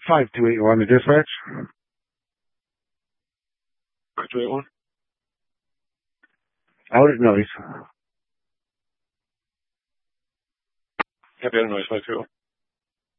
5281 to dispatch. 5281. Out at noise. Happy out of noise, 52.